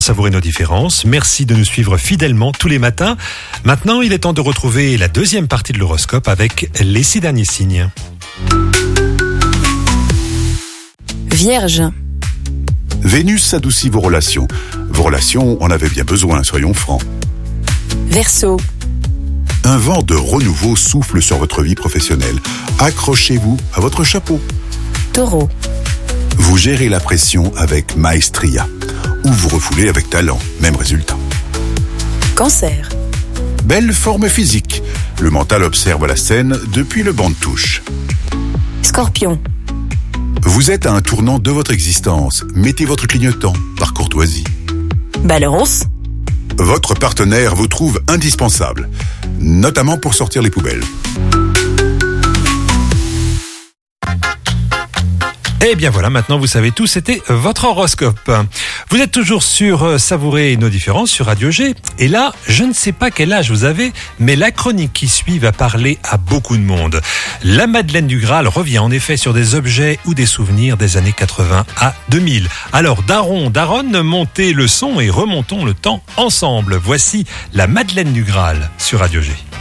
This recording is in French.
Savourer nos différences. Merci de nous suivre fidèlement tous les matins. Maintenant, il est temps de retrouver la deuxième partie de l'horoscope avec les 6 derniers signes. Vierge. Vénus adoucit vos relations. Vos relations en avaient bien besoin, soyons francs. Verseau. Un vent de renouveau souffle sur votre vie professionnelle. Accrochez-vous à votre chapeau. Taureau. Vous gérez la pression avec maestria. Ou vous refoulez avec talent, même résultat. Cancer. Belle forme physique. Le mental observe la scène depuis le banc de touche. Scorpion. Vous êtes à un tournant de votre existence. Mettez votre clignotant, par courtoisie. Balance. Votre partenaire vous trouve indispensable, notamment pour sortir les poubelles. Et bien voilà, maintenant vous savez tout, c'était votre horoscope. Vous êtes toujours sur Savourer nos différences sur Radio G. Et là, je ne sais pas quel âge vous avez, mais la chronique qui suit va parler à beaucoup de monde. La Madeleine du Graal revient en effet sur des objets ou des souvenirs des années 80 à 2000. Alors daronne, montez le son et remontons le temps ensemble. Voici la Madeleine du Graal sur Radio G.